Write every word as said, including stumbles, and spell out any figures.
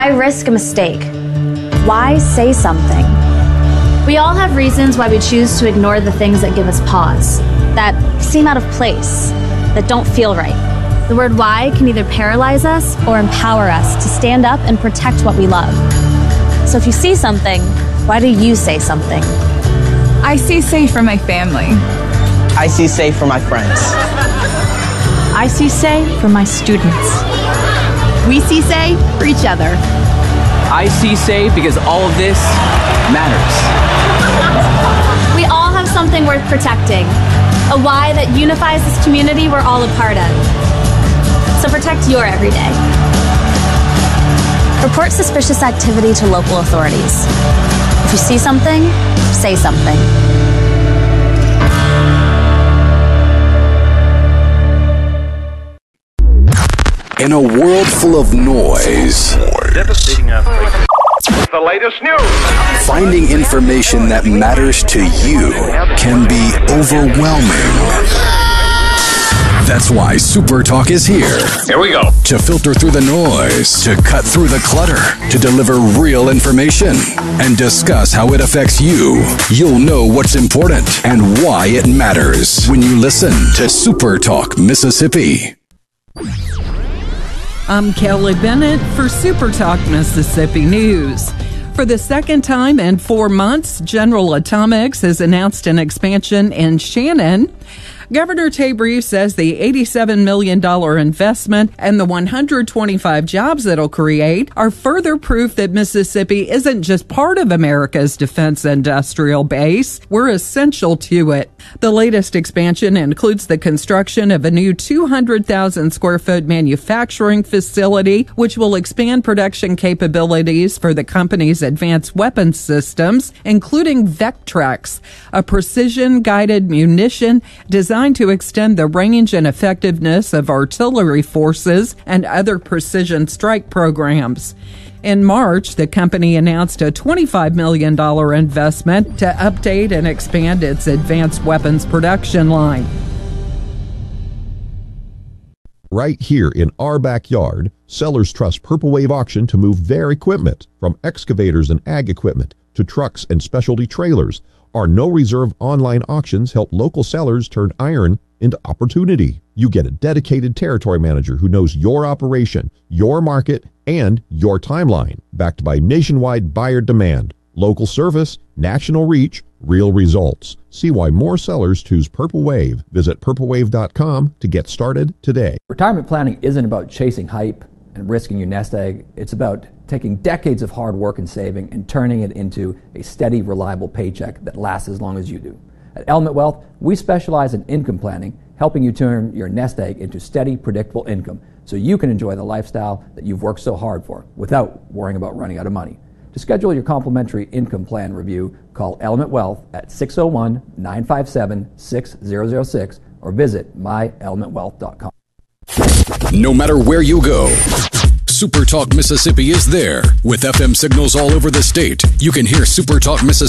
Why risk a mistake? Why say something? We all have reasons why we choose to ignore the things that give us pause, that seem out of place, that don't feel right. The word why can either paralyze us or empower us to stand up and protect what we love. So if you see something, why do you say something? I see safe for my family. I see safe for my friends. I see say for my students. We see say for each other. I see say because all of this matters. We all have something worth protecting, a why that unifies this community we're all a part of. So protect your everyday. Report suspicious activity to local authorities. If you see something, say something. In a world full of noise, devastating earthquake. The latest news. Finding information that matters to you can be overwhelming. That's why Super Talk is here. Here we go. To filter through the noise, to cut through the clutter, to deliver real information, and discuss how it affects you. You'll know what's important and why it matters when you listen to Super Talk Mississippi. I'm Kelly Bennett for Super Talk Mississippi News. For the second time in four months, General Atomics has announced an expansion in Shannon. Governor Tabor Reeves says the eighty-seven million dollars investment and the one hundred twenty-five jobs it'll create are further proof that Mississippi isn't just part of America's defense industrial base. We're essential to it. The latest expansion includes the construction of a new two hundred thousand square foot manufacturing facility, which will expand production capabilities for the company's advanced weapons systems, including Vectrex, a precision-guided munition designed to extend the range and effectiveness of artillery forces and other precision strike programs. In March, the company announced a twenty-five million dollars investment to update and expand its advanced weapons production line. Right here in our backyard, sellers trust Purple Wave Auction to move their equipment, from excavators and ag equipment to trucks and specialty trailers. Our no-reserve online auctions help local sellers turn iron into opportunity. You get a dedicated territory manager who knows your operation, your market, and your timeline, backed by nationwide buyer demand, local service, national reach, real results. See why more sellers choose Purple Wave. Visit purple wave dot com to get started today. Retirement planning isn't about chasing hype and risking your nest egg. It's about taking decades of hard work and saving and turning it into a steady, reliable paycheck that lasts as long as you do. At Element Wealth, we specialize in income planning, helping you turn your nest egg into steady, predictable income so you can enjoy the lifestyle that you've worked so hard for without worrying about running out of money. To schedule your complimentary income plan review, call Element Wealth at six oh one, nine five seven, six zero zero six or visit my element wealth dot com. No matter where you go, Super Talk Mississippi is there. With F M signals all over the state, you can hear Super Talk Mississippi